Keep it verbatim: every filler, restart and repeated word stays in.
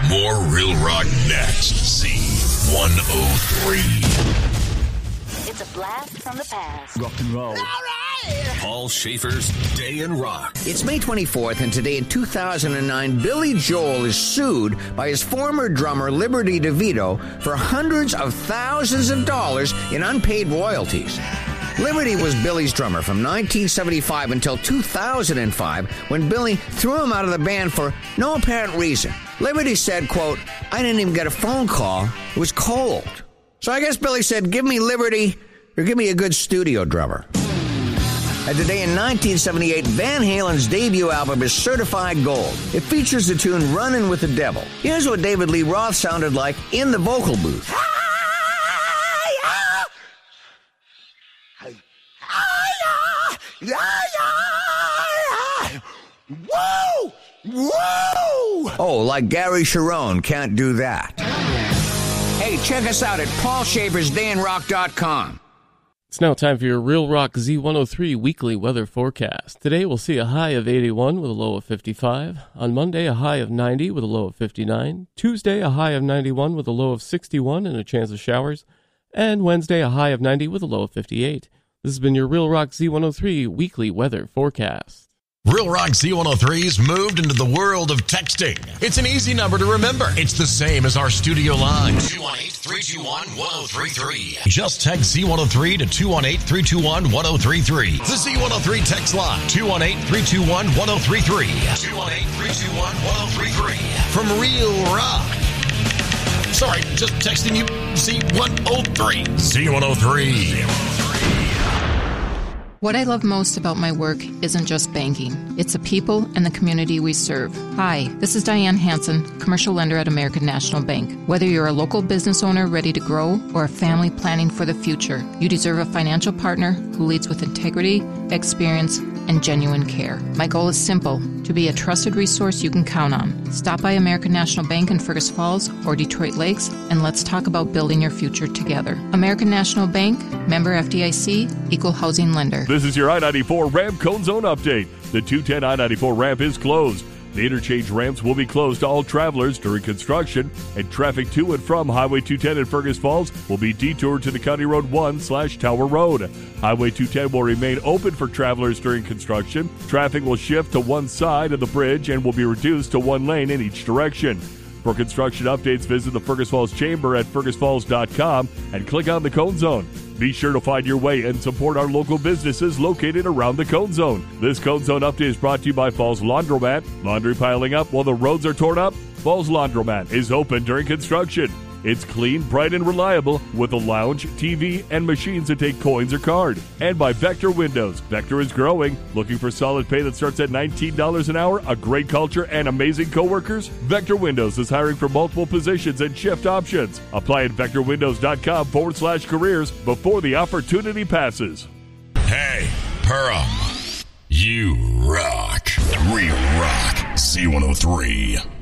More Real Rock next. Z one oh three. It's a blast from the past. Rock and roll. All right. Paul Schaefer's Day in Rock. It's May twenty-fourth, and today in two thousand nine, Billy Joel is sued by his former drummer, Liberty DeVito, for hundreds of thousands of dollars in unpaid royalties. Liberty was Billy's drummer from nineteen seventy-five until two thousand five, when Billy threw him out of the band for no apparent reason. Liberty said, quote, "I didn't even get a phone call. It was cold." So I guess Billy said, "Give me Liberty, or give me a good studio drummer." And today in nineteen seventy-eight, Van Halen's debut album is certified gold. It features the tune Runnin' with the Devil. Here's what David Lee Roth sounded like in the vocal booth. Whoa! Whoa! Oh, like Gary Sharon can't do that. Hey, check us out at paul schaefer's day in rock dot com. It's now time for your Real Rock Z one oh three weekly weather forecast. Today we'll see a high of eighty-one with a low of fifty-five. On Monday, a high of ninety with a low of fifty-nine. Tuesday, a high of ninety-one with a low of sixty-one and a chance of showers. And Wednesday, a high of ninety with a low of fifty-eight. This has been your Real Rock Z one oh three weekly weather forecast. Real Rock Z one oh three's moved into the world of texting. It's an easy number to remember. It's the same as our studio line. two one eight, three two one, one oh three three. Just text Z one oh three to two one eight, three two one, one oh three three. The Z one oh three text line. two one eight, three two one, one oh three three. two one eight, three two one, one oh three three. From Real Rock. Sorry, just texting you Z one oh three. Z one oh three. What I love most about my work isn't just banking. It's the people and the community we serve. Hi, this is Diane Hansen, commercial lender at American National Bank. Whether you're a local business owner ready to grow or a family planning for the future, you deserve a financial partner who leads with integrity, experience, and genuine care. My goal is simple, to be a trusted resource you can count on. Stop by American National Bank in Fergus Falls or Detroit Lakes, and let's talk about building your future together. American National Bank, member F D I C, equal housing lender. This is your I ninety-four ramp cone zone update. The two ten I ninety-four ramp is closed. The interchange ramps will be closed to all travelers during construction, and traffic to and from Highway two ten in Fergus Falls will be detoured to the County Road one slash Tower Road. Highway two ten will remain open for travelers during construction. Traffic will shift to one side of the bridge and will be reduced to one lane in each direction. For construction updates, visit the Fergus Falls Chamber at fergus falls dot com and click on the Cone Zone. Be sure to find your way and support our local businesses located around the Cone Zone. This Cone Zone update is brought to you by Falls Laundromat. Laundry piling up while the roads are torn up? Falls Laundromat is open during construction. It's clean, bright, and reliable with a lounge, T V, and machines that take coins or card. And by Vector Windows. Vector is growing. Looking for solid pay that starts at nineteen dollars an hour, a great culture, and amazing coworkers? Vector Windows is hiring for multiple positions and shift options. Apply at vector windows dot com forward slash careers before the opportunity passes. Hey, Perham. You rock. Real Rock Z one oh three.